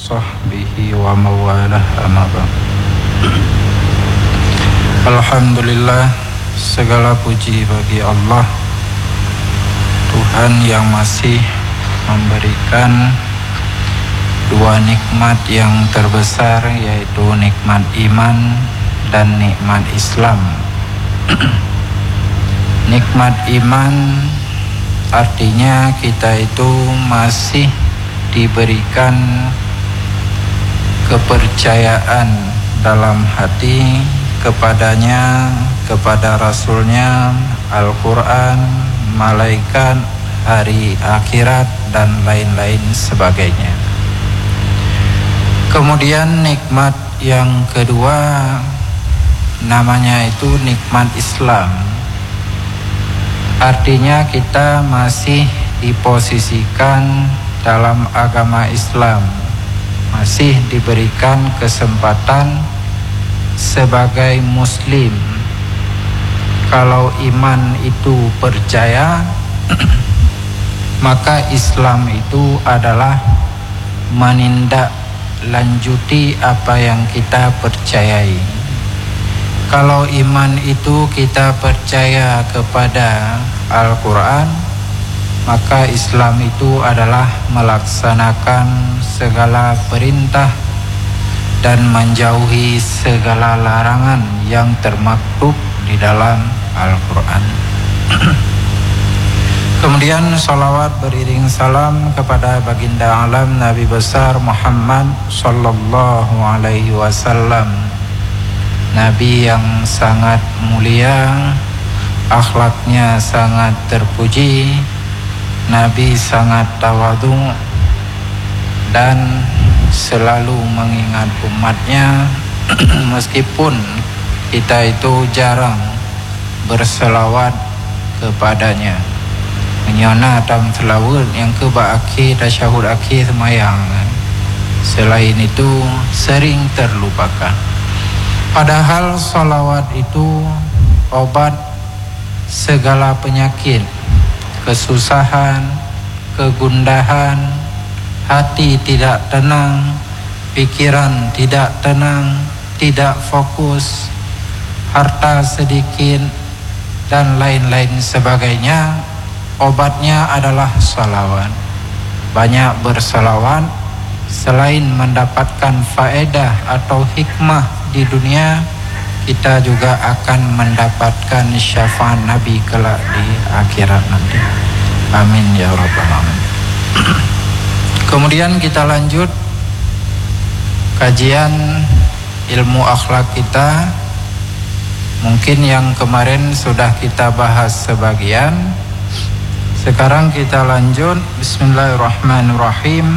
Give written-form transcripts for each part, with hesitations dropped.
sahbihi wa mawalah amma ba'd. Alhamdulillah, segala puji bagi Allah, Tuhan yang masih memberikan dua nikmat yang terbesar, yaitu nikmat iman dan nikmat Islam. Nikmat iman artinya kita itu masih diberikan kepercayaan dalam hati kepadanya, kepada Rasulnya, Al-Quran, malaikat, hari akhirat, dan lain-lain sebagainya. Kemudian nikmat yang kedua namanya itu nikmat Islam. Artinya kita masih diposisikan dalam agama Islam, masih diberikan kesempatan sebagai muslim. Kalau iman itu percaya, maka Islam itu adalah menindaklanjuti apa yang kita percayai. Kalau iman itu kita percaya kepada Al-Quran, maka Islam itu adalah melaksanakan segala perintah dan menjauhi segala larangan yang termaktub di dalam Al-Quran. Kemudian salawat beriring salam kepada baginda alam Nabi besar Muhammad sallallahu alaihi wasallam, Nabi yang sangat mulia, akhlaknya sangat terpuji, Nabi sangat tawadhu dan selalu mengingat umatnya meskipun kita itu jarang berselawat kepadanya. Menyana tam selawat yang akhir tasyahud akhir semayang, selain itu sering terlupakan. Padahal salawat itu obat segala penyakit, kesusahan, kegundahan, hati tidak tenang, pikiran tidak tenang, tidak fokus, harta sedikit, dan lain-lain sebagainya. Obatnya adalah salawat. Banyak bersalawat, selain mendapatkan faedah atau hikmah di dunia, kita juga akan mendapatkan syafaat Nabi kelak di akhirat nanti. Amin ya rabbal alamin. Kemudian kita lanjut kajian ilmu akhlak kita. Mungkin yang kemarin sudah kita bahas sebagian. Sekarang kita lanjut. Bismillahirrahmanirrahim.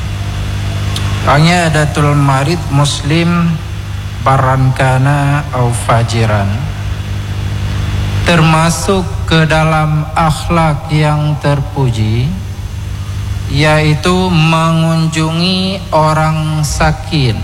Adatul marid muslim barran kana au fajiran. Termasuk ke dalam akhlak yang terpuji, yaitu mengunjungi orang sakit.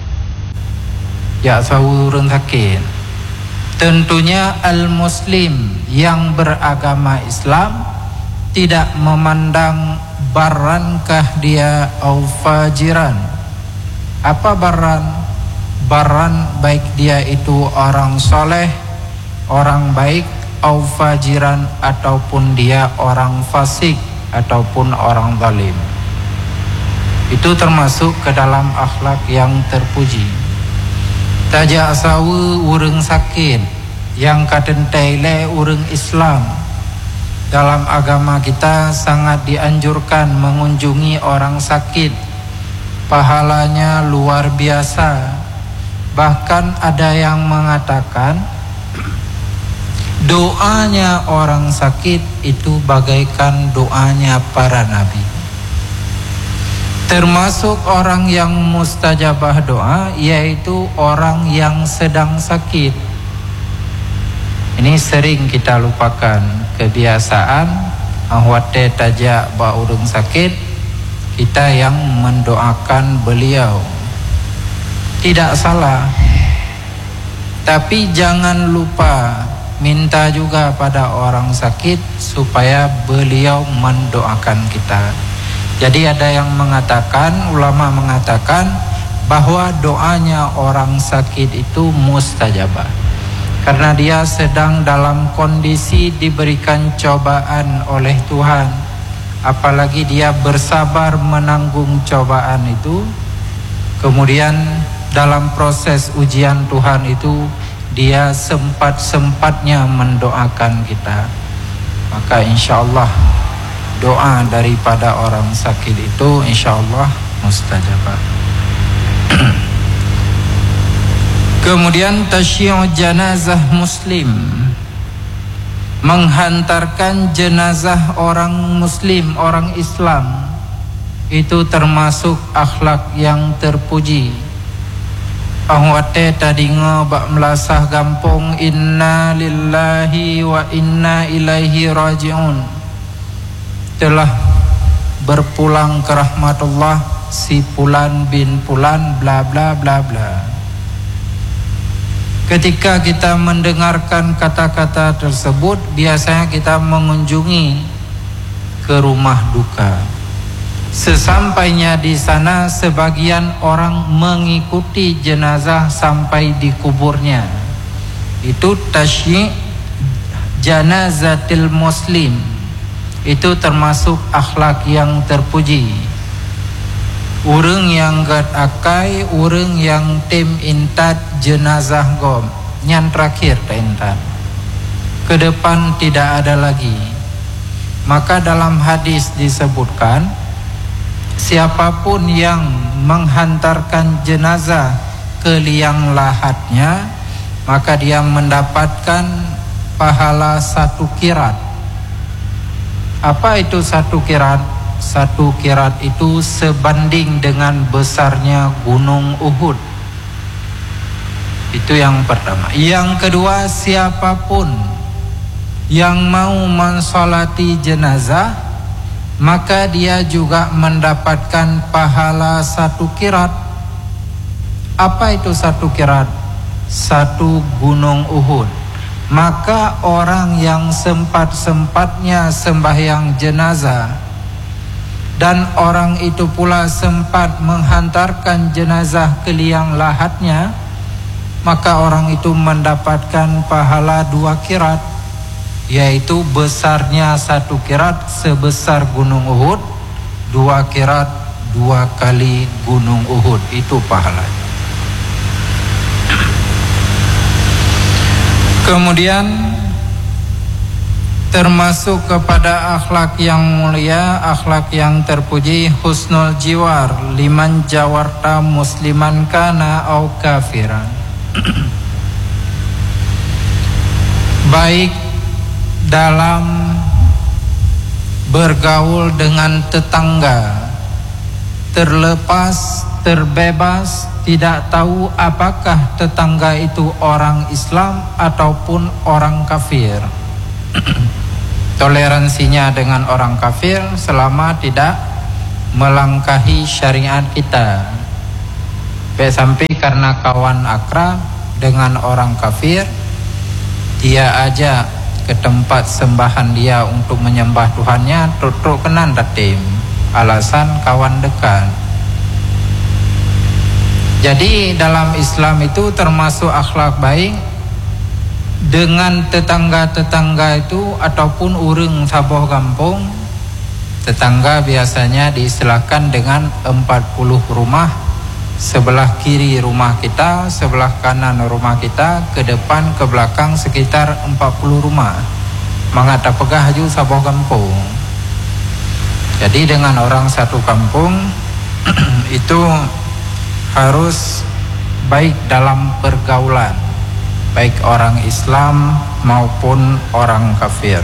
Ya sahurun sakit. Tentunya al-muslim yang beragama Islam tidak memandang barrankah dia au fajiran. Apa barran? Barran baik dia itu orang soleh, orang baik, au fajiran ataupun dia orang fasik ataupun orang zalim. Itu termasuk ke dalam akhlak yang terpuji. Tajak sawu urang sakit, yang kadentai le urang Islam. Dalam agama kita sangat dianjurkan mengunjungi orang sakit. Pahalanya luar biasa. Bahkan ada yang mengatakan doanya orang sakit itu bagaikan doanya para nabi. Termasuk orang yang mustajabah doa, yaitu orang yang sedang sakit. Ini sering kita lupakan. Kebiasaan ahwate tajak ba urung sakit, kita yang mendoakan beliau. Tidak salah, tapi jangan lupa minta juga pada orang sakit supaya beliau mendoakan kita. Jadi ada yang mengatakan, ulama mengatakan bahwa doanya orang sakit itu mustajabah, karena dia sedang dalam kondisi diberikan cobaan oleh Tuhan. Apalagi dia bersabar menanggung cobaan itu, kemudian dalam proses ujian Tuhan itu dia sempat-sempatnya mendoakan kita, maka insya Allah doa daripada orang sakit itu insya Allah mustajabah. Kemudian tasyi'u janazah muslim, menghantarkan jenazah orang muslim, orang Islam, itu termasuk akhlak yang terpuji. Ahwate tadinga bak melasah gampong inna lillahi wa inna ilaihi raji'un, telah berpulang ke rahmatullah si Fulan bin Fulan bla bla bla bla. Ketika kita mendengarkan kata-kata tersebut, biasanya kita mengunjungi ke rumah duka. Sesampainya di sana, sebagian orang mengikuti jenazah sampai di kuburnya. Itu tasyi' janazatil muslim. Itu termasuk akhlak yang terpuji. Urang yang gad akai, urang yang tim intat jenazah gom, yang terakhir intat. Ke depan tidak ada lagi. Maka dalam hadis disebutkan, siapapun yang menghantarkan jenazah ke liang lahatnya, maka dia mendapatkan pahala 1 kirat. Apa itu 1 kirat? 1 kirat itu sebanding dengan besarnya gunung Uhud. Itu yang pertama. Yang kedua, siapapun yang mau mensolati jenazah, maka dia juga mendapatkan pahala 1 kirat. Apa itu 1 kirat? 1 gunung Uhud. Maka orang yang sempat-sempatnya sembahyang jenazah, dan orang itu pula sempat menghantarkan jenazah ke liang lahatnya, maka orang itu mendapatkan pahala 2 kirat, yaitu besarnya 1 kirat sebesar gunung Uhud, 2 kirat 2 kali gunung Uhud, itu pahalanya. Kemudian termasuk kepada akhlak yang mulia, akhlak yang terpuji, husnul jiwar liman jawarta musliman kana au kafiran. Baik dalam bergaul dengan tetangga, terlepas, terbebas, tidak tahu apakah tetangga itu orang Islam ataupun orang kafir. Toleransinya dengan orang kafir selama tidak melangkahi syariat kita. Sampai karena kawan akrab dengan orang kafir, dia ajak ke tempat sembahan dia untuk menyembah Tuhannya, tutuk kenan datim, alasan kawan dekat. Jadi dalam Islam itu termasuk akhlak baik dengan tetangga-tetangga itu ataupun urang saboh kampung. Tetangga biasanya diistilahkan dengan 40 rumah. Sebelah kiri rumah kita, sebelah kanan rumah kita, ke depan, ke belakang sekitar 40 rumah. Mangata pegah ju saboh kampung. Jadi dengan orang satu kampung itu harus baik dalam pergaulan, baik orang Islam maupun orang kafir.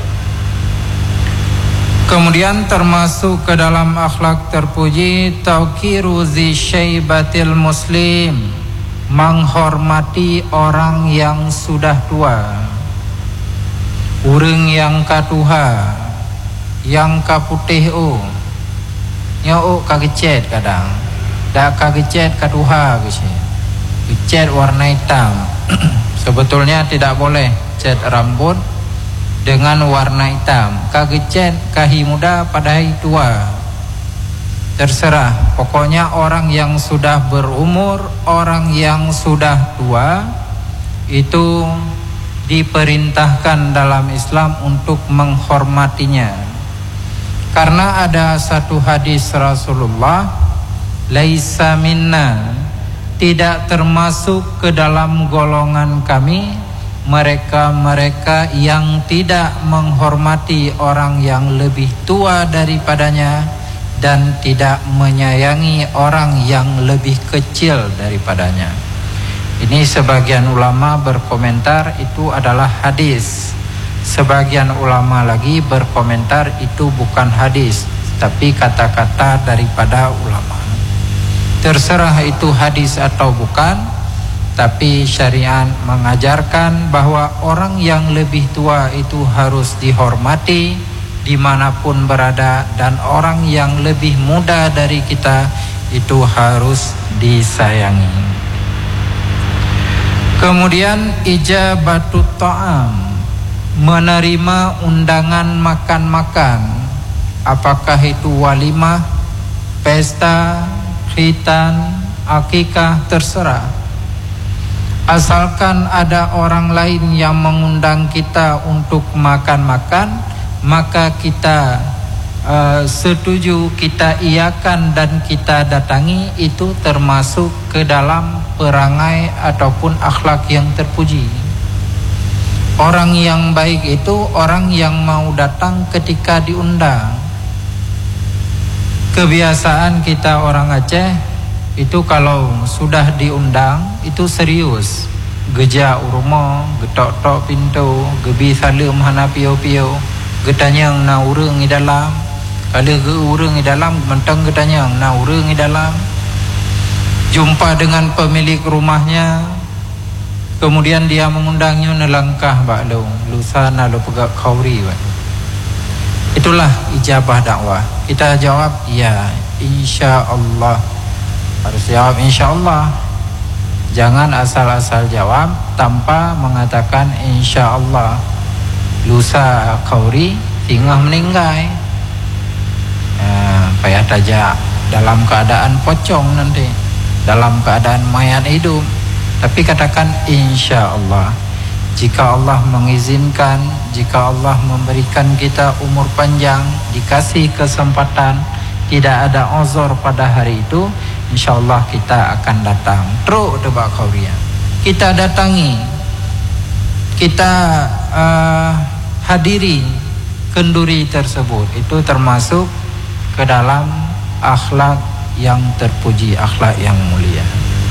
Kemudian termasuk ke dalam akhlak terpuji, tauqiru zi syaibatil muslim, menghormati orang yang sudah tua, urang yang katuha, yang kaputih nyau kagecet kadang, dak kagecet katuha gecet warna hitam. Sebetulnya tidak boleh cat rambut dengan warna hitam. Kagecet kahi muda pada hari tua. terserah. Pokoknya orang yang sudah berumur, orang yang sudah tua, itu diperintahkan dalam Islam untuk menghormatinya. Karena ada satu hadis Rasulullah, laisa minna, tidak termasuk ke dalam golongan kami mereka-mereka yang tidak menghormati orang yang lebih tua daripadanya dan tidak menyayangi orang yang lebih kecil daripadanya. Ini sebagian ulama berkomentar itu adalah hadis. Sebagian ulama lagi berkomentar itu bukan hadis, tapi kata-kata daripada ulama. Terserah itu hadis atau bukan, tapi syariat mengajarkan bahwa orang yang lebih tua itu harus dihormati dimanapun berada, dan orang yang lebih muda dari kita itu harus disayangi. Kemudian ijabatut ta'am, menerima undangan makan-makan, apakah itu walimah, pesta, khitan, akikah, terserah. Asalkan ada orang lain yang mengundang kita untuk makan-makan, maka kita setuju, kita iakan dan kita datangi. Itu termasuk ke dalam perangai ataupun akhlak yang terpuji. Orang yang baik itu orang yang mau datang ketika diundang. Kebiasaan kita orang Aceh itu kalau sudah diundang itu serius. Geja urumo, getok-tok pintu, gebi salim hana pio-pio, getanyang na urang di dalam. Kalau ge urang di dalam, mentang getanyang na urang di dalam. Jumpa dengan pemilik rumahnya, kemudian dia mengundangnya nelangkah bak lo, lusa na lo pegak kauri bak. Itulah ijabah dakwah. Kita jawab ya, insya Allah. Harus jawab insya Allah. Jangan asal-asal jawab tanpa mengatakan insya Allah. Lusa kauri tinggal meninggal. Payah tajak dalam keadaan pocong nanti, dalam keadaan mayat hidup. Tapi katakan insya Allah. Jika Allah mengizinkan, jika Allah memberikan kita umur panjang, dikasih kesempatan, tidak ada uzur pada hari itu, insya Allah kita akan datang. Teruk debak kauria. Kita datangi, kita hadiri kenduri tersebut. Itu termasuk ke dalam akhlak yang terpuji, akhlak yang mulia.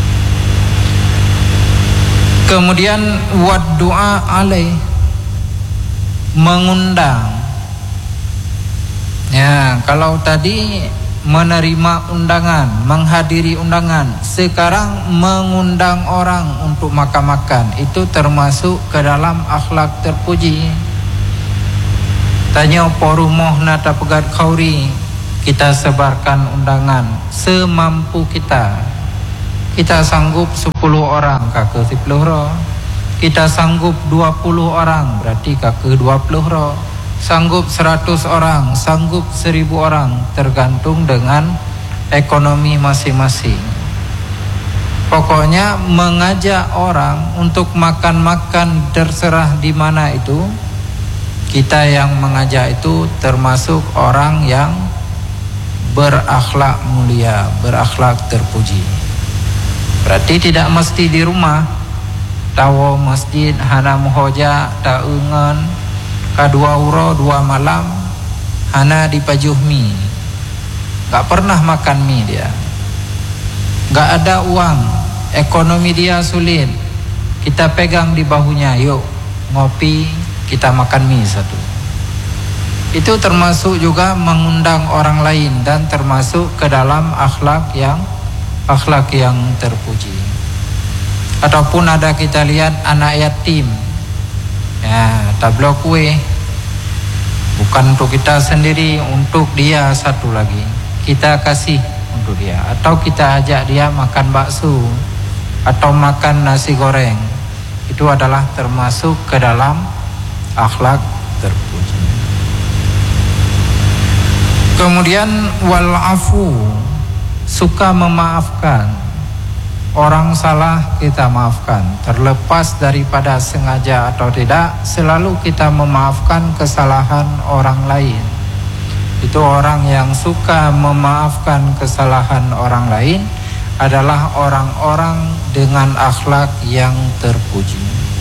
Kemudian wad doa alaih, mengundang. Ya, kalau tadi menerima undangan, menghadiri undangan, sekarang mengundang orang untuk makan-makan, itu termasuk ke dalam akhlak terpuji. Tanya porumoh nata pegat kauri, kita sebarkan undangan semampu kita. Kita sanggup 10 orang kakek 10 ro. Kita sanggup 20 orang berarti kakek 20 ro. Sanggup 100 orang, sanggup 1000 orang, tergantung dengan ekonomi masing-masing. Pokoknya mengajak orang untuk makan-makan terserah di mana itu. Kita yang mengajak itu termasuk orang yang berakhlak mulia, berakhlak terpuji. Berarti tidak mesti di rumah. Tawo masjid hana muhoja taungan kadua uro 2 malam hana dipajuh mie. Gak pernah makan mie dia. Gak ada uang, ekonomi dia sulit. Kita pegang di bahunya, yuk ngopi, kita makan mie satu. Itu termasuk juga mengundang orang lain dan termasuk ke dalam akhlak yang terpuji. Ataupun ada kita lihat anak yatim, ya tablok kue, bukan untuk kita sendiri, untuk dia satu lagi kita kasih untuk dia, atau kita ajak dia makan bakso atau makan nasi goreng. Itu adalah termasuk ke dalam akhlak terpuji. Kemudian wal afu, suka memaafkan. Orang salah kita maafkan, terlepas daripada sengaja atau tidak, selalu kita memaafkan kesalahan orang lain. Itu orang yang suka memaafkan kesalahan orang lain adalah orang-orang dengan akhlak yang terpuji.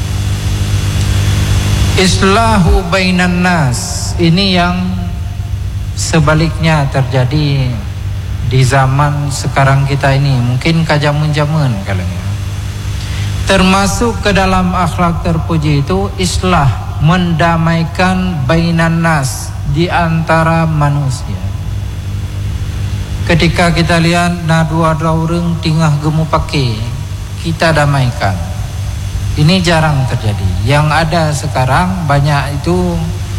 Islahu bainan nas, ini yang sebaliknya terjadi di zaman sekarang kita ini, mungkin kajamun-jamun kalanya. Termasuk ke dalam akhlak terpuji itu islah, mendamaikan bainan nas, di antara manusia. Ketika kita lihat dua orang tingah gemu pakai, kita damaikan. Ini jarang terjadi. Yang ada sekarang banyak itu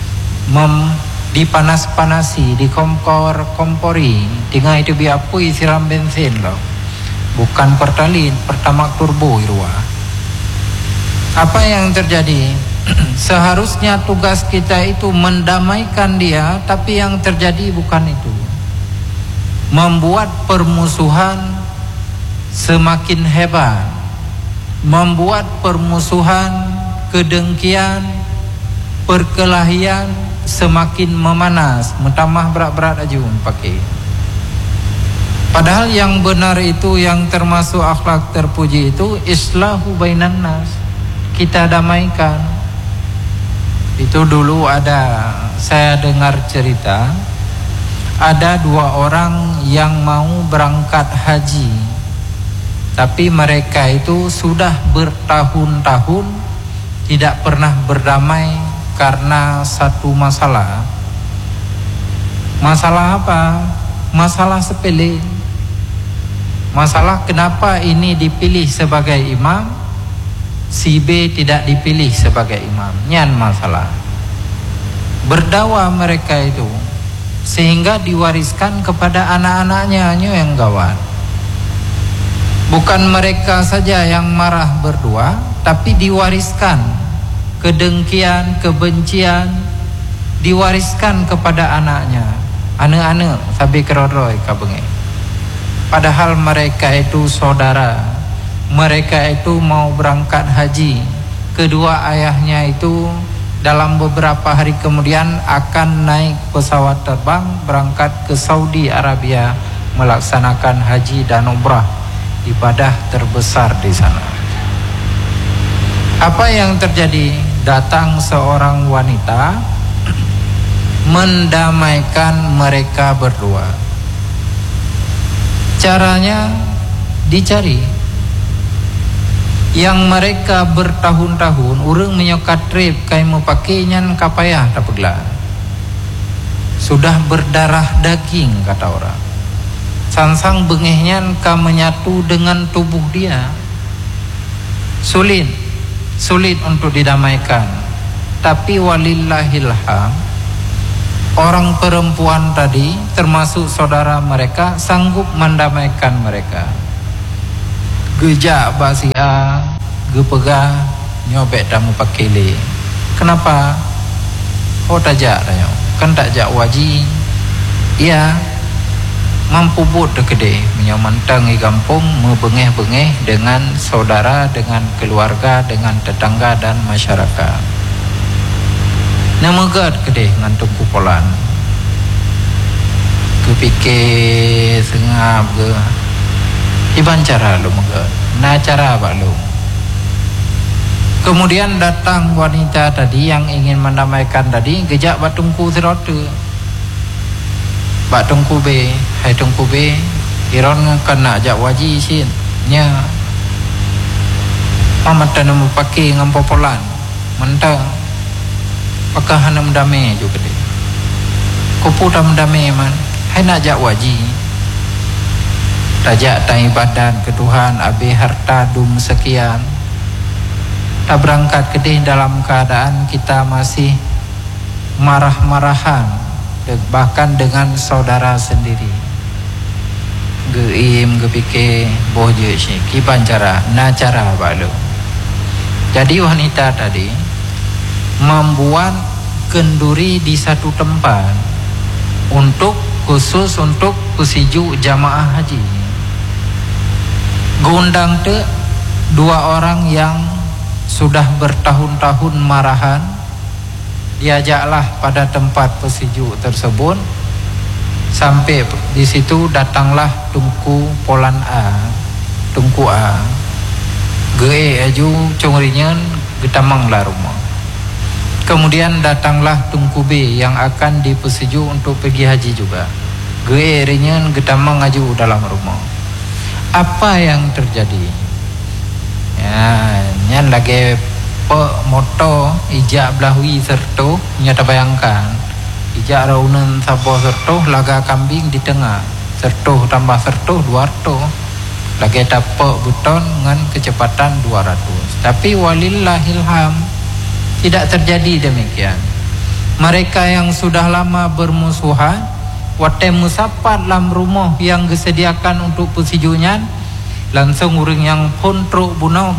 dipanas-panasi, dikompor-kompori, tinggal itu biapui siram bensin loh. Bukan pertalite, pertamax turbo irwa. Apa yang terjadi? Seharusnya tugas kita itu mendamaikan dia, tapi yang terjadi bukan itu. Membuat permusuhan semakin hebat, membuat permusuhan, kedengkian, perkelahian semakin memanas, mentambah berat-berat aja pakai. Padahal yang benar itu, yang termasuk akhlak terpuji itu islahu bainan nas, kita damaikan. Itu dulu ada, saya dengar cerita, ada dua orang yang mau berangkat haji, tapi mereka itu sudah bertahun-tahun tidak pernah berdamai karena satu masalah. Masalah apa? Masalah sepele. Masalah kenapa ini dipilih sebagai imam, si B tidak dipilih sebagai imam. Nyan masalah. Berdawa mereka itu sehingga diwariskan kepada anak-anaknya yang gawat. Bukan mereka saja yang marah berdua, tapi diwariskan kedengkian, kebencian, diwariskan kepada anaknya. Anak-anak sabi kerodoi kabenge. Padahal mereka itu saudara, mereka itu mau berangkat haji. Kedua ayahnya itu dalam beberapa hari kemudian akan naik pesawat terbang berangkat ke Saudi Arabia melaksanakan haji dan umrah, ibadah terbesar di sana. Apa yang terjadi? Datang seorang wanita mendamaikan mereka berdua. Caranya dicari. Yang mereka bertahun-tahun urang menyokat trip kai mau pakai nyan kapayah tak pegla. Sudah berdarah daging kata orang. Sansang bengehnya ka menyatu dengan tubuh dia. Sulit untuk didamaikan. Tapi walillahilham, orang perempuan tadi termasuk saudara mereka sanggup mendamaikan mereka. Gejak basia, gepegah, nyobek tamu pakile. Kenapa? Oh tajak tanya. Kan tajak waji. Iya. Mampu buat dekede menyamantang di kampung, membengeh-bengeh dengan saudara, dengan keluarga, dengan tetangga dan masyarakat. Nama gad kedeh ngantuk kupolan. Kepikir sengap ke. Iban cara lu megad. Nah cara apa lu? Kemudian datang wanita tadi yang ingin mendamaikan tadi, gejak batungku serote. Bak tungku be, hai tungku be, iron kena ajak waji sin, nya. Amat tanam pakai ngampopolan, mentang. Pakah hanam dame juga deh. Kupu tam dame man, hai nak ajak waji. Tajak tai badan ke Tuhan, abe harta dum sekian. Tak berangkat kedih dalam keadaan kita masih marah-marahan. Bahkan dengan saudara sendiri. Geim, gepike, bohje sih. Kiban cara, na cara balu. Jadi wanita tadi membuat kenduri di satu tempat untuk khusus untuk pesiju jamaah haji. Gundang te dua orang yang sudah bertahun-tahun marahan, diajaklah pada tempat pesiju tersebut. Sampai di situ datanglah Tunku Polan A, Tunku A, ge aju cungrinyan getamanglah rumah. Kemudian datanglah Tunku B yang akan dipesiju untuk pergi haji juga. Ge rinyan getamang aju dalam rumah. Apa yang terjadi? Ya, nyan lagi pe moto ijak belahui serto nyata bayangkan. Ijak raunan sabo serto laga kambing di tengah. Serto tambah serto 200. Lagi dapat buton dengan kecepatan 200. Tapi walillahilham tidak terjadi demikian. Mereka yang sudah lama bermusuhan, wate musapat dalam rumah yang disediakan untuk pesijunya, langsung orang yang pontrok bunau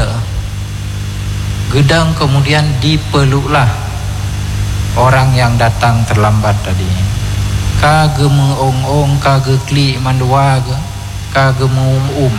gedang kemudian dipeluklah orang yang datang terlambat tadi. Kage meong-ong, kage klik mandua, kage meum-um.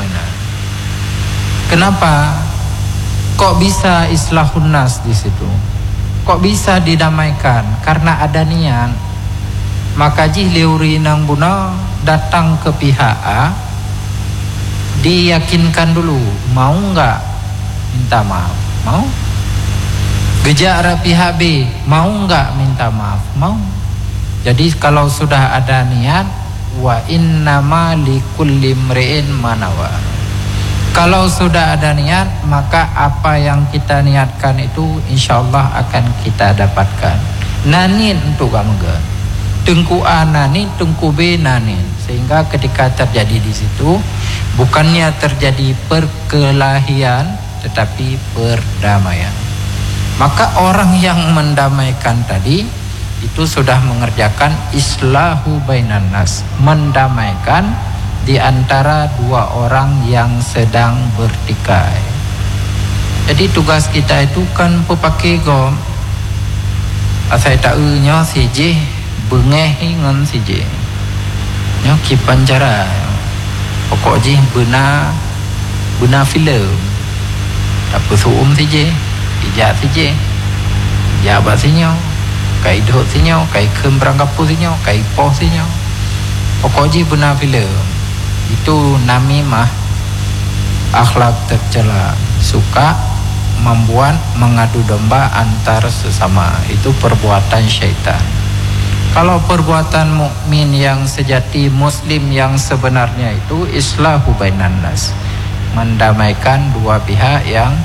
Kenapa? Kok bisa islahun nas di situ? Kok bisa didamaikan? Karena ada niat. Maka jih liuri nang buna datang ke pihak A, diyakinkan dulu, mau enggak minta maaf? Mau? Gejar pihak B, mau enggak minta maaf? Mau. Jadi kalau sudah ada niat, wa innama likulli imri'in manawa. Kalau sudah ada niat, maka apa yang kita niatkan itu insyaallah akan kita dapatkan. Nanin untuk kamu ke. Tengku A nanin, tengku B nanin. Sehingga ketika terjadi di situ, bukannya terjadi perkelahian, tetapi perdamaian. Maka orang yang mendamaikan tadi itu sudah mengerjakan islahu bainan nas, mendamaikan di antara dua orang yang sedang bertikai. Jadi tugas kita itu kan pepakai gom. Asai tak nya siji bengeh ngan siji. Nya kipan cara. Pokok ji bena filem. Tak pesuum siji. Ijak siji. Jabat sinyo. Kai dot sinyo, kai kem berangkapu sinyo, kai poh sinyo. Pokok ji bena filem. Itu namimah, akhlak tercela, suka membuat mengadu domba antar sesama. Itu perbuatan syaitan. Kalau perbuatan mukmin yang sejati, muslim yang sebenarnya itu islahu bainan nas, mendamaikan dua pihak yang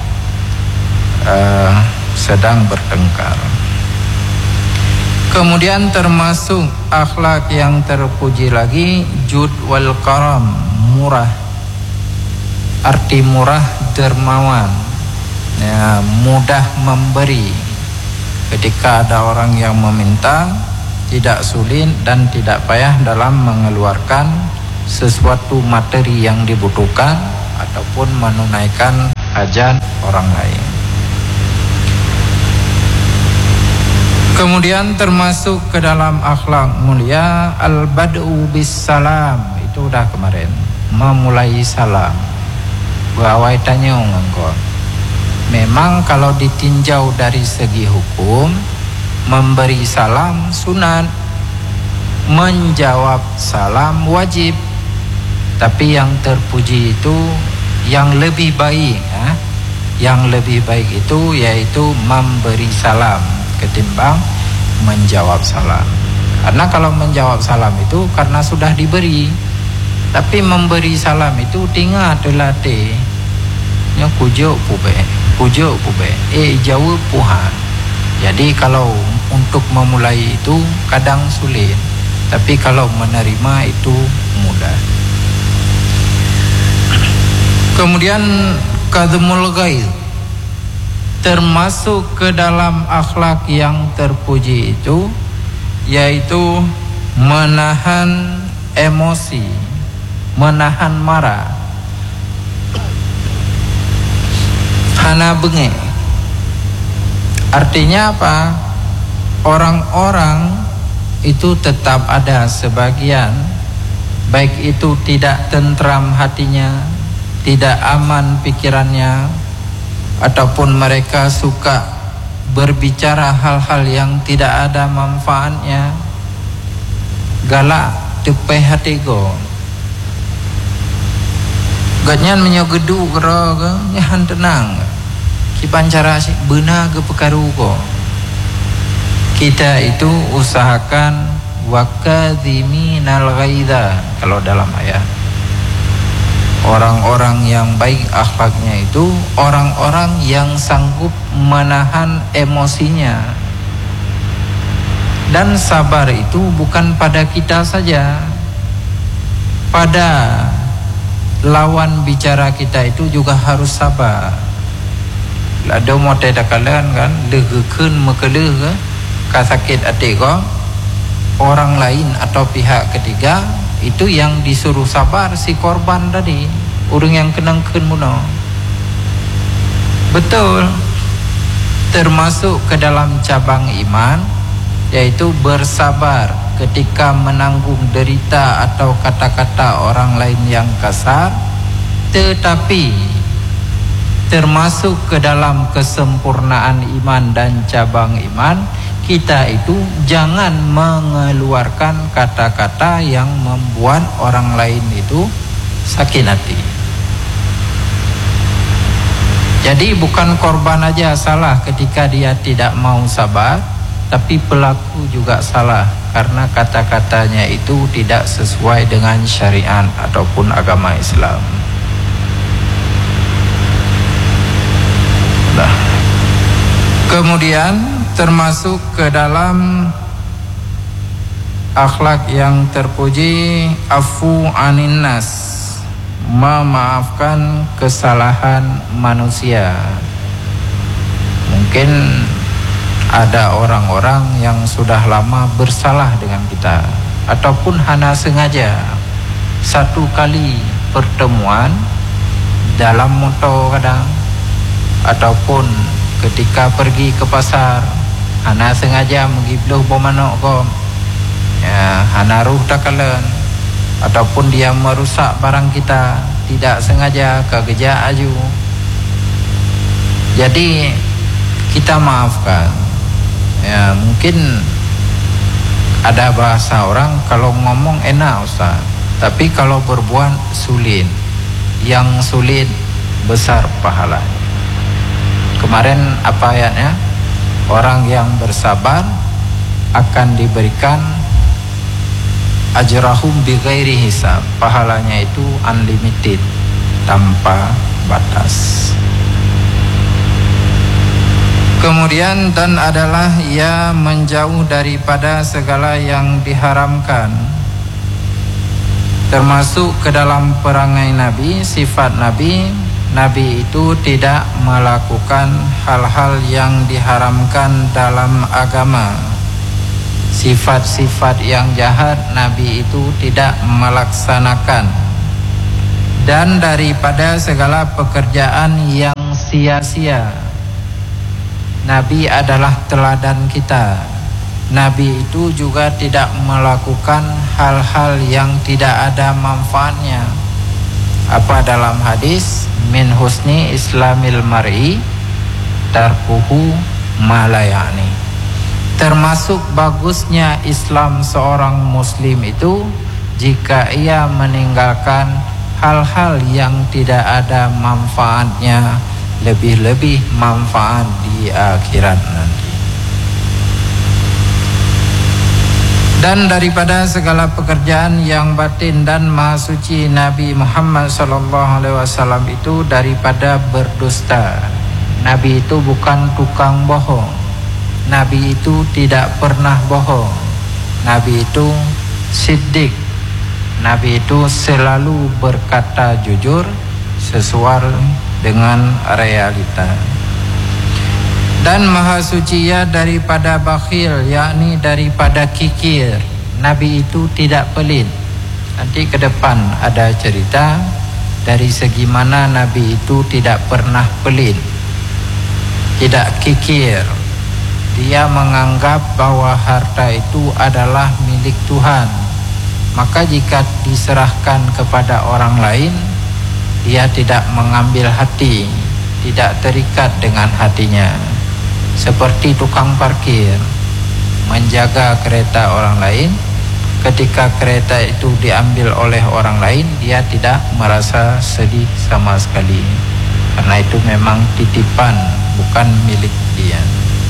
sedang bertengkar. Kemudian termasuk akhlak yang terpuji lagi, jud wal karam, murah. Arti murah dermawan, ya, mudah memberi. Ketika ada orang yang meminta, tidak sulit dan tidak payah dalam mengeluarkan sesuatu materi yang dibutuhkan ataupun menunaikan hajat orang lain. Kemudian termasuk ke dalam akhlak mulia al-bad'u bis salam. Itu udah kemarin, memulai salam. Buawai tanya ngangkon. Memang kalau ditinjau dari segi hukum, memberi salam sunat, menjawab salam wajib. Tapi yang terpuji itu yang lebih baik, yang lebih baik itu yaitu memberi salam ketimbang menjawab salam. Karena kalau menjawab salam itu karena sudah diberi, tapi memberi salam itu tinggal terlatih. Nya kujuk pube, jawab puhan. Jadi kalau untuk memulai itu kadang sulit, tapi kalau menerima itu mudah. Kemudian kadhmul ghaid, termasuk ke dalam akhlak yang terpuji itu yaitu menahan emosi, menahan marah. Hana benge. Artinya apa? Orang-orang itu tetap ada sebagian, baik itu tidak tentram hatinya, tidak aman pikirannya, ataupun mereka suka berbicara hal-hal yang tidak ada manfaatnya, galak tepeh hati go ganyan menyogedu kero ke nyahan tenang kipancara sih benar ke pekaru go. Kita itu usahakan wakadhiminal ghaidha. Kalau dalam ayat, orang-orang yang baik akhlaknya itu orang-orang yang sanggup menahan emosinya. Dan sabar itu bukan pada kita saja, pada lawan bicara kita itu juga harus sabar. Ada mote dakalan kan legekeun mekeleuh ka sakit ati ko orang lain atau pihak ketiga, itu yang disuruh sabar si korban tadi, orang yang kenangkeun muno. Betul, termasuk ke dalam cabang iman, yaitu bersabar ketika menanggung derita atau kata-kata orang lain yang kasar. Tetapi termasuk ke dalam kesempurnaan iman dan cabang iman, kita itu jangan mengeluarkan kata-kata yang membuat orang lain itu sakit hati. Jadi bukan korban aja salah ketika dia tidak mau sabar, tapi pelaku juga salah karena kata-katanya itu tidak sesuai dengan syariat ataupun agama Islam. Nah, kemudian termasuk ke dalam akhlak yang terpuji afu anin nas, memaafkan kesalahan manusia. Mungkin ada orang-orang yang sudah lama bersalah dengan kita, ataupun hanya sengaja satu kali pertemuan dalam motor kadang, ataupun ketika pergi ke pasar hanya sengaja mengibluh bomanok ko ya, hana ruh takalan, ataupun dia merusak barang kita tidak sengaja kegeja aju. Jadi kita maafkan. Ya, mungkin ada bahasa orang kalau ngomong enak Ustaz, tapi kalau berbuat sulit. Yang sulit besar pahala. Kemarin apa ayatnya? Orang yang bersabar akan diberikan ajrahum bighairi hisab, pahalanya itu unlimited, tanpa batas. Kemudian dan adalah ia menjauh daripada segala yang diharamkan, termasuk ke dalam perangai Nabi, sifat Nabi. Nabi itu tidak melakukan hal-hal yang diharamkan dalam agama. Sifat-sifat yang jahat Nabi itu tidak melaksanakan. Dan daripada segala pekerjaan yang sia-sia, Nabi adalah teladan kita. Nabi itu juga tidak melakukan hal-hal yang tidak ada manfaatnya. Apa dalam hadis, min husni islamil mar'i tarkuhu ma la ya'ni. Termasuk bagusnya Islam seorang muslim itu jika ia meninggalkan hal-hal yang tidak ada manfaatnya, lebih-lebih manfaat di akhirat nanti. Dan daripada segala pekerjaan yang batin dan maha suci Nabi Muhammad SAW itu daripada berdusta. Nabi itu bukan tukang bohong. Nabi itu tidak pernah bohong. Nabi itu siddiq. Nabi itu selalu berkata jujur sesuai dengan realita. Dan maha suci ya daripada bakhil, yakni daripada kikir. Nabi itu tidak pelit. Nanti ke depan ada cerita dari segi mana Nabi itu tidak pernah pelit, tidak kikir, dia menganggap bahwa harta itu adalah milik Tuhan. Maka jika diserahkan kepada orang lain, dia tidak mengambil hati, tidak terikat dengan hatinya. Seperti tukang parkir menjaga kereta orang lain, ketika kereta itu diambil oleh orang lain, dia tidak merasa sedih sama sekali, karena itu memang titipan, bukan milik dia.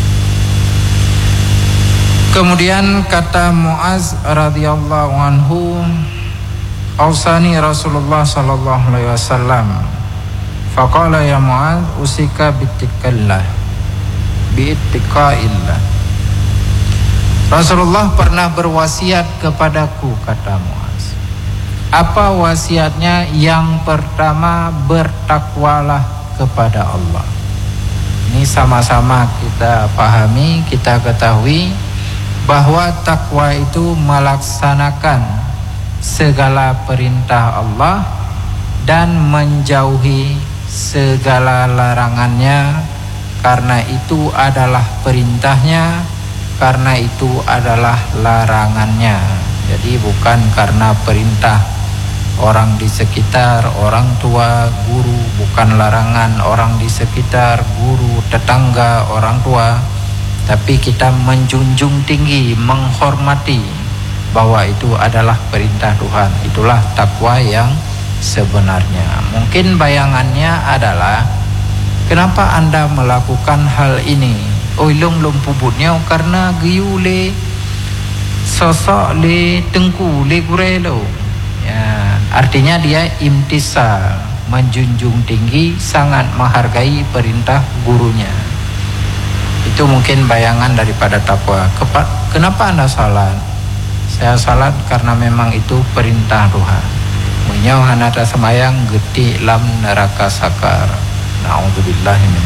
Kemudian kata Muaz radhiyallahu anhu, "Ausani Rasulullah sallallahu alaihi wasallam, faqala ya Muaz, usika bittaqillah, biittaqaillah." Rasulullah pernah berwasiat kepadaku, kata Muaz. Apa wasiatnya? Yang pertama, bertakwalah kepada Allah. Ini sama-sama kita pahami, kita ketahui bahwa takwa itu melaksanakan segala perintah Allah dan menjauhi segala larangannya, karena itu adalah perintahnya, karena itu adalah larangannya. Jadi bukan karena perintah orang di sekitar, orang tua, guru, bukan larangan orang di sekitar, guru, tetangga, orang tua, tapi kita menjunjung tinggi, menghormati bahwa itu adalah perintah Tuhan. Itulah takwa yang sebenarnya. Mungkin bayangannya adalah, kenapa Anda melakukan hal ini? Oh, ilung pubutnya karena giyu le sosok le tengku le kurelo. Ya, artinya dia imtisal, menjunjung tinggi, sangat menghargai perintah gurunya. Itu mungkin bayangan daripada takwa. Kenapa Anda salat? Saya salat karena memang itu perintah Tuhan. Munyau hanata semayang geti lam neraka sakar. Na'udzubillahi min.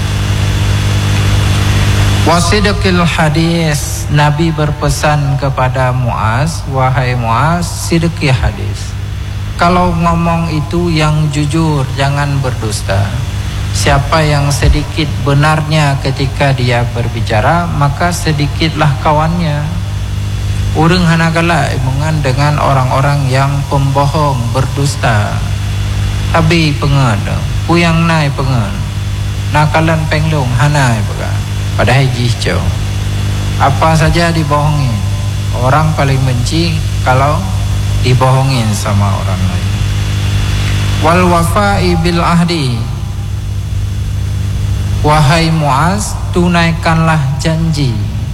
Wasidqil hadis, Nabi berpesan kepada Muaz, wahai Muaz, sidqi hadis. Kalau ngomong itu yang jujur, jangan berdusta. Siapa yang sedikit benarnya ketika dia berbicara, maka sedikitlah kawannya. Urang hanagala imungan dengan orang-orang yang pembohong, berdusta. Abi pengen, puyang nai pengen, nakalan penglung hanai baga. Padahal jihjo. Apa saja dibohongin. Orang paling benci kalau dibohongin sama orang lain. Wal wafa'i bil ahdi. Wahai Muaz, tunaikanlah janji.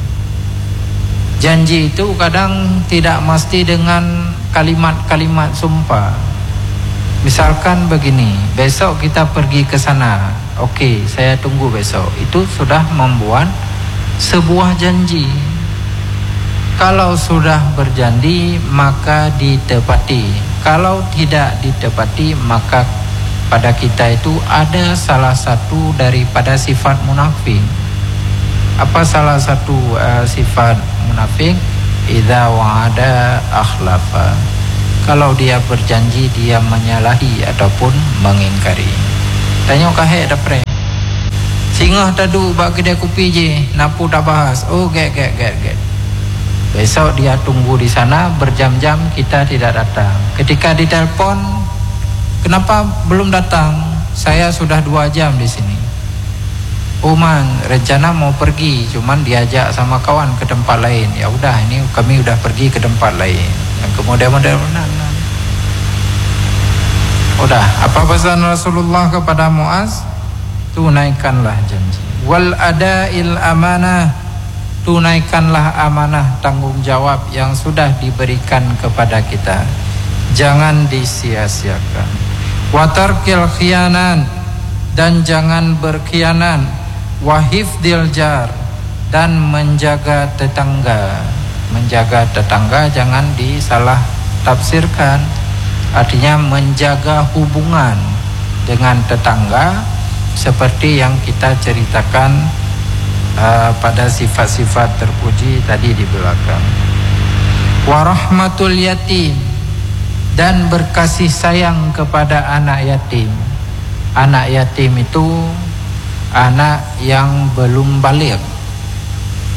Janji itu kadang tidak mesti dengan kalimat-kalimat sumpah. Misalkan begini, besok kita pergi ke sana. Oke, saya tunggu besok. Itu sudah membuat sebuah janji. Kalau sudah berjanji, maka ditepati. Kalau tidak ditepati, maka pada kita itu ada salah satu daripada sifat munafik. Apa salah satu sifat munafik? Idza wa'ada akhlafa. Kalau dia berjanji, dia menyalahi ataupun mengingkari. Tanya kahek dapre. Singgah tadu bak kedai kopi je, napu tak bahas. Oh, get. Besok dia tunggu di sana berjam-jam, kita tidak datang. Ketika ditelepon, kenapa belum datang? Saya sudah 2 jam di sini. Man, rencana mau pergi, cuman diajak sama kawan ke tempat lain. Ya udah, ini kami udah pergi ke tempat lain. Yang kemudian udah, apa pesan Rasulullah kepada Muaz? Tunaikanlah janji. Wal adail amanah, tunaikanlah amanah, tanggung jawab yang sudah diberikan kepada kita. Jangan disia-siakan. Wa tarkil khiyanan, dan jangan berkhianat. Wa hifdzil jar, dan menjaga tetangga. Menjaga tetangga jangan disalah tafsirkan. Artinya menjaga hubungan dengan tetangga seperti yang kita ceritakan pada sifat-sifat terpuji tadi di belakang. Warahmatul yatim, dan berkasih sayang kepada anak yatim. Anak yatim itu anak yang belum baligh.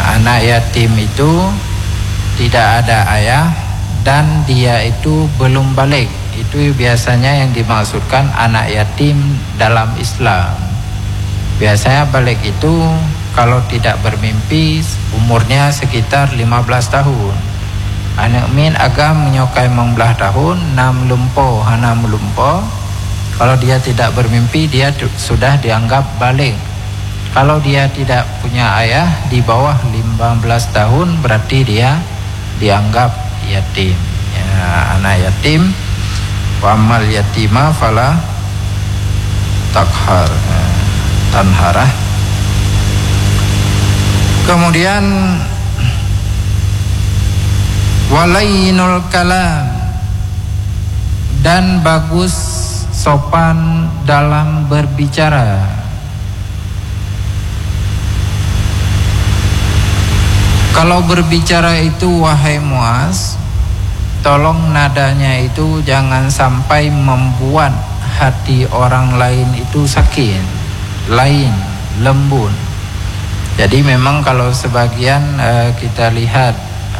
anak yatim itu tidak ada ayah dan dia itu belum balik. Itu biasanya yang dimaksudkan anak yatim dalam Islam. Biasanya balik itu kalau tidak bermimpi umurnya sekitar 15 tahun. Anak min agam menyokai 15 tahun, 6 lumpo, hana melumpo. Kalau dia tidak bermimpi dia sudah dianggap balik. Kalau dia tidak punya ayah di bawah 15 tahun berarti dia dianggap yatim. Ya, anak yatim. Wa amal yatima fala takhar, tanharah. Kemudian walainul kalam, dan bagus sopan dalam berbicara. Kalau berbicara itu wahai Muaz, tolong nadanya itu jangan sampai membuat hati orang lain itu sakit, lain, lembut. Jadi memang kalau sebagian kita lihat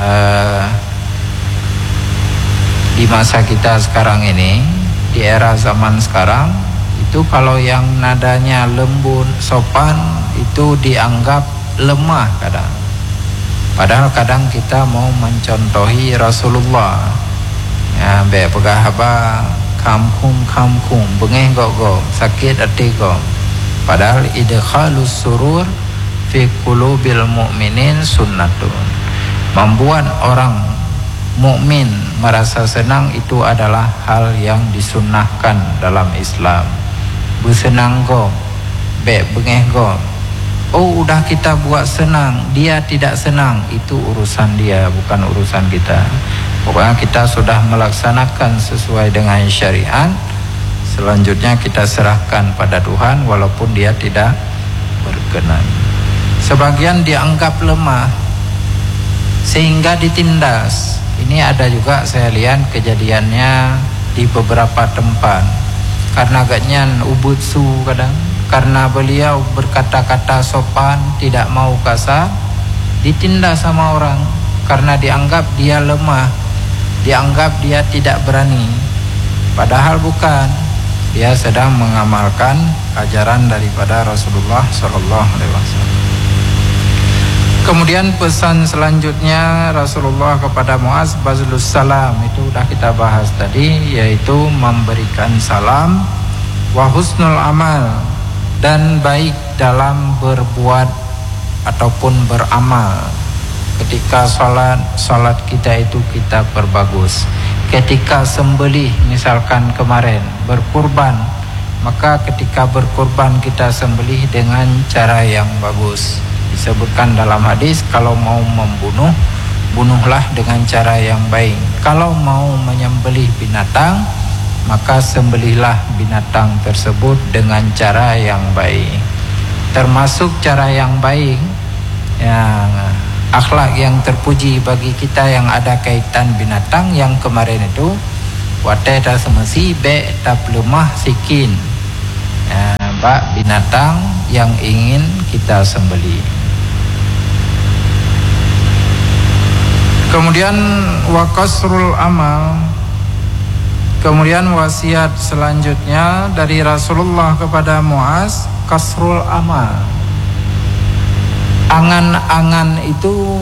di masa kita sekarang ini, di era zaman sekarang, itu kalau yang nadanya lembut, sopan, itu dianggap lemah kadang. Padahal kadang kita mau mencontohi Rasulullah. Ya, be pegahaba kamkum bengeh gogom, sakit hati gom. Padahal idkhalus surur fi qulubil mu'minin sunnatun. Membuat orang mukmin merasa senang itu adalah hal yang disunnahkan dalam Islam. Bersenang gom, be bengeh gom. Oh, udah kita buat senang, dia tidak senang, itu urusan dia, bukan urusan kita. Pokoknya kita sudah melaksanakan sesuai dengan syariat. Selanjutnya kita serahkan pada Tuhan walaupun dia tidak berkenan. Sebagian dianggap lemah sehingga ditindas. Ini ada juga saya lihat kejadiannya di beberapa tempat. Karena agaknya ubudsu kadang, karena beliau berkata-kata sopan, tidak mau kasar, ditindas sama orang karena dianggap dia lemah, dianggap dia tidak berani. Padahal bukan, dia sedang mengamalkan ajaran daripada Rasulullah SAW. Kemudian pesan selanjutnya Rasulullah kepada Muaz, bazlus salam, itu sudah kita bahas tadi, yaitu memberikan salam, wa husnul amal, dan baik dalam berbuat ataupun beramal. Ketika salat kita itu kita perbagus. Ketika sembelih, misalkan kemarin berkurban, maka ketika berkurban kita sembelih dengan cara yang bagus. Disebutkan dalam hadis, kalau mau membunuh, bunuhlah dengan cara yang baik. Kalau mau menyembelih binatang, maka sembelihlah binatang tersebut dengan cara yang baik. Termasuk cara yang baik, yang akhlak yang terpuji bagi kita yang ada kaitan binatang yang kemarin itu, wate ta semesi be ta lemah sikin, bak binatang yang ingin kita sembelih. Kemudian wa qasrul amal. Kemudian wasiat selanjutnya dari Rasulullah kepada Muaz, kasrul amal. Angan-angan itu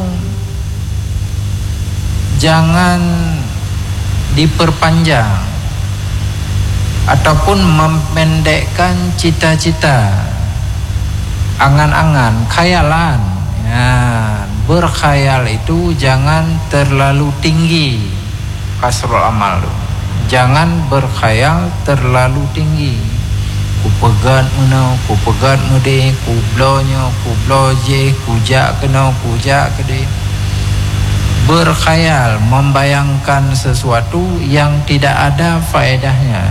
jangan diperpanjang ataupun memendekkan cita-cita. Angan-angan, khayalan, ya, berkhayal itu jangan terlalu tinggi. Kasrul amal itu, jangan berkhayal terlalu tinggi. Ku pegat mana, ku pegat mede, ku blonya, ku bloje, ku jak kena, ku jak kede. Berkhayal, membayangkan sesuatu yang tidak ada faedahnya.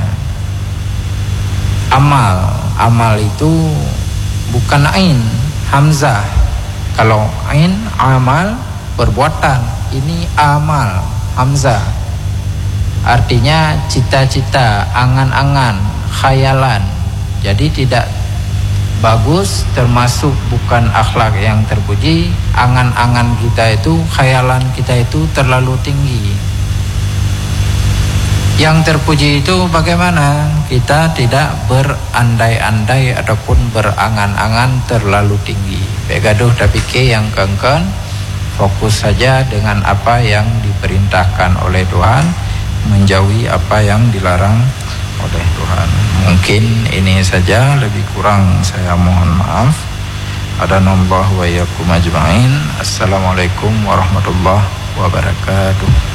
Amal itu bukan ain, hamzah. Kalau ain, amal, perbuatan. Ini amal, hamzah. Artinya cita-cita, angan-angan, khayalan. Jadi tidak bagus, termasuk bukan akhlak yang terpuji. Angan-angan kita itu, khayalan kita itu terlalu tinggi. Yang terpuji itu bagaimana? Kita tidak berandai-andai ataupun berangan-angan terlalu tinggi. Begaduh tapi ke yang kengken, fokus saja dengan apa yang diperintahkan oleh Tuhan, menjauhi apa yang dilarang oleh Tuhan. Mungkin ini saja, lebih kurang saya mohon maaf. Adanallahu wa iyyakum ajma'in. Assalamualaikum warahmatullahi wabarakatuh.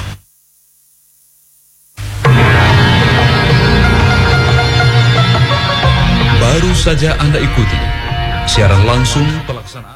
Baru saja Anda ikuti siaran langsung pelaksanaan